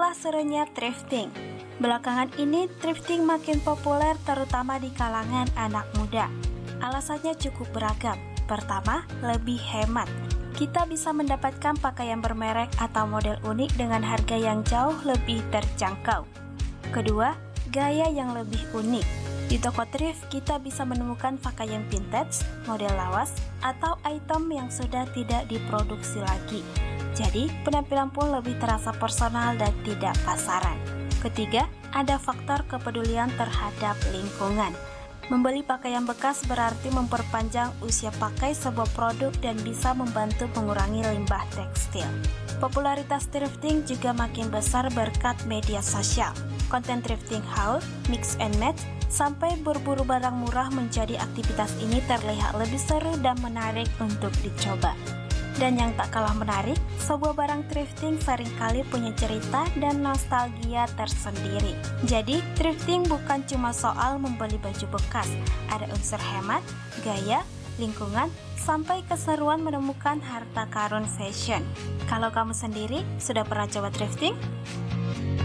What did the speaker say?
Itulah serunya thrifting. Belakangan ini thrifting makin populer terutama di kalangan anak muda. Alasannya cukup beragam. Pertama, lebih hemat. Kita bisa mendapatkan pakaian bermerek atau model unik dengan harga yang jauh lebih terjangkau. Kedua, gaya yang lebih unik. Di toko thrift, kita bisa menemukan pakaian vintage, model lawas, atau item yang sudah tidak diproduksi lagi. Jadi, penampilan pun lebih terasa personal dan tidak pasaran. Ketiga, ada faktor kepedulian terhadap lingkungan. Membeli pakaian bekas berarti memperpanjang usia pakai sebuah produk dan bisa membantu mengurangi limbah tekstil. Popularitas thrifting juga makin besar berkat media sosial. Konten thrifting haul, mix and match, sampai berburu barang murah menjadi aktivitas ini terlihat lebih seru dan menarik untuk dicoba. Dan yang tak kalah menarik, sebuah barang thrifting seringkali punya cerita dan nostalgia tersendiri. Jadi, thrifting bukan cuma soal membeli baju bekas, ada unsur hemat, gaya, lingkungan, sampai keseruan menemukan harta karun fashion. Kalau kamu sendiri, sudah pernah coba thrifting?